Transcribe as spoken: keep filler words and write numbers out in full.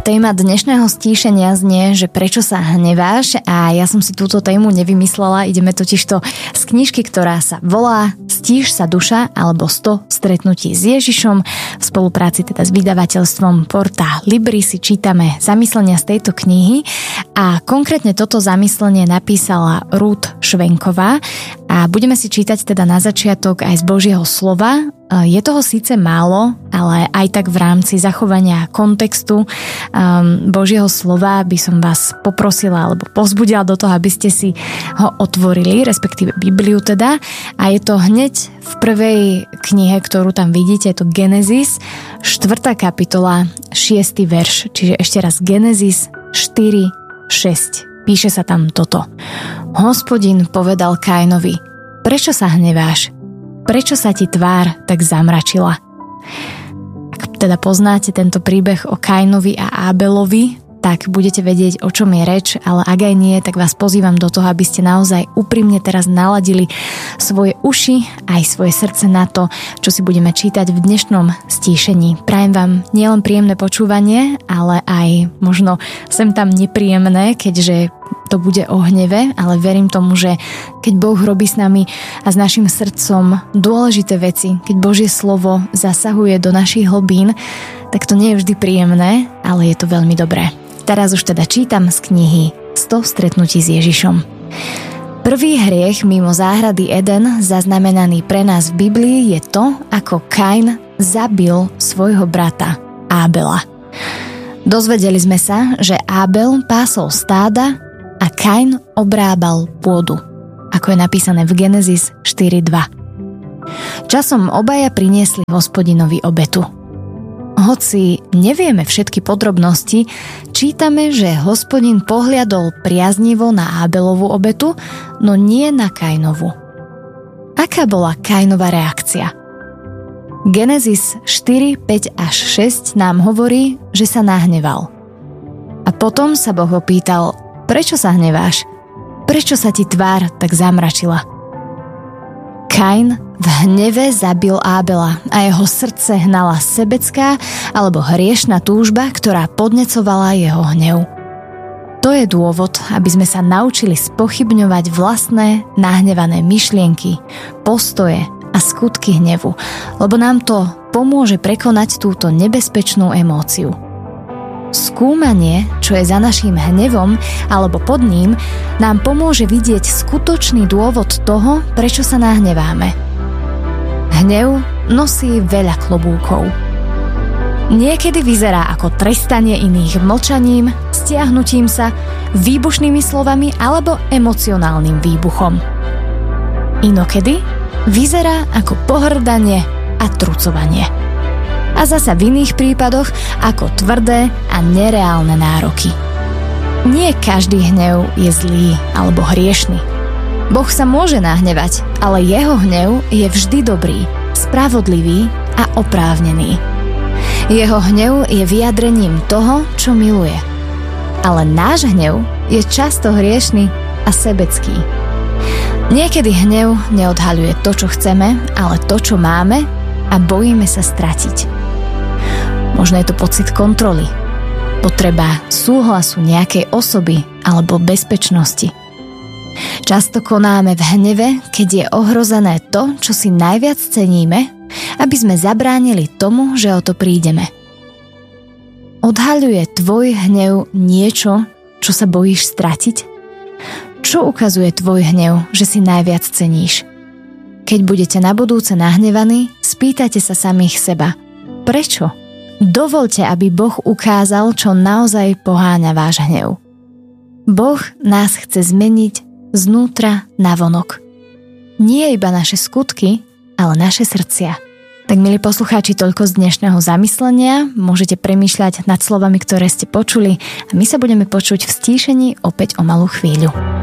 Téma dnešného stíšenia znie, že prečo sa hneváš, a ja som si túto tému nevymyslela, ideme totižto z knižky, ktorá sa volá Stíš sa duša alebo sto stretnutí s Ježišom. V spolupráci teda s vydavateľstvom Porta Libri si čítame zamyslenia z tejto knihy a konkrétne toto zamyslenie napísala Ruth Švenková a budeme si čítať teda na začiatok aj z Božieho slova. Je toho síce málo, ale aj tak v rámci zachovania kontextu um, Božieho slova by som vás poprosila alebo povzbudila do toho, aby ste si ho otvorili, respektíve Bibliu teda. A je to hneď v prvej knihe, ktorú tam vidíte, je to Genesis, štvrtá kapitola, šiesty verš. Čiže ešte raz Genesis štyri šesť. Píše sa tam toto. Hospodin povedal Kainovi, prečo sa hneváš? Prečo sa ti tvár tak zamračila? Ak teda poznáte tento príbeh o Kainovi a Ábelovi, tak budete vedieť, o čom je reč, ale ak aj nie, tak vás pozývam do toho, aby ste naozaj úprimne teraz naladili svoje uši aj svoje srdce na to, čo si budeme čítať v dnešnom stíšení. Prajem vám nielen príjemné počúvanie, ale aj možno sem tam nepríjemné, keďže to bude o hneve, ale verím tomu, že keď Boh robí s nami a s našim srdcom dôležité veci, keď Božie slovo zasahuje do našich hlbín, tak to nie je vždy príjemné, ale je to veľmi dobré. Teraz už teda čítam z knihy sto stretnutí s Ježišom. Prvý hriech mimo záhrady Eden, zaznamenaný pre nás v Biblii, je to, ako Kain zabil svojho brata Ábela. Dozvedeli sme sa, že Ábel pásol stáda a Kain obrábal pôdu, ako je napísané v Genesis štyri dva. Časom obaja priniesli Hospodinovi obetu. Hoci nevieme všetky podrobnosti, čítame, že Hospodin pohliadol priaznivo na Ábelovu obetu, no nie na Kainovu. Aká bola Kainova reakcia? Genesis štyri päť až šesť nám hovorí, že sa nahneval. A potom sa Boh opýtal, prečo sa hneváš? Prečo sa ti tvár tak zamračila? Kain v hneve zabil Ábela a jeho srdce hnala sebecká alebo hriešna túžba, ktorá podnecovala jeho hnev. To je dôvod, aby sme sa naučili spochybňovať vlastné nahnevané myšlienky, postoje a skutky hnevu, lebo nám to pomôže prekonať túto nebezpečnú emóciu. Skúmanie, čo je za naším hnevom alebo pod ním, nám pomôže vidieť skutočný dôvod toho, prečo sa nahneváme. Hnev nosí veľa klobúkov. Niekedy vyzerá ako trestanie iných mlčaním, stiahnutím sa, výbušnými slovami alebo emocionálnym výbuchom. Inokedy vyzerá ako pohŕdanie a trucovanie. A zasa v iných prípadoch ako tvrdé a nereálne nároky. Nie každý hnev je zlý alebo hriešny. Boh sa môže nahnevať, ale jeho hnev je vždy dobrý, spravodlivý a oprávnený. Jeho hnev je vyjadrením toho, čo miluje. Ale náš hnev je často hriešny a sebecký. Niekedy hnev neodhaľuje to, čo chceme, ale to, čo máme, a bojíme sa stratiť. Možno je to pocit kontroly, potreba súhlasu nejakej osoby alebo bezpečnosti. Často konáme v hneve, keď je ohrozené to, čo si najviac ceníme, aby sme zabránili tomu, že o to prídeme. Odhaľuje tvoj hnev niečo, čo sa bojíš stratiť? Čo ukazuje tvoj hnev, že si najviac ceníš? Keď budete na budúce nahnevaní, spýtajte sa samých seba. Prečo? Dovoľte, aby Boh ukázal, čo naozaj poháňa váš hnev. Boh nás chce zmeniť znútra navonok. Nie iba naše skutky, ale naše srdcia. Tak, milí poslucháči, toľko z dnešného zamyslenia. Môžete premýšľať nad slovami, ktoré ste počuli, a my sa budeme počuť v stíšení opäť o malú chvíľu.